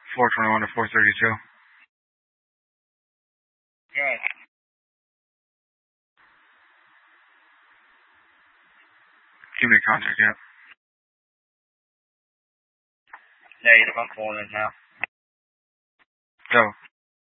421 to 432. Good. Give me a contact, yeah. Negative, I'm pulling in now. Go.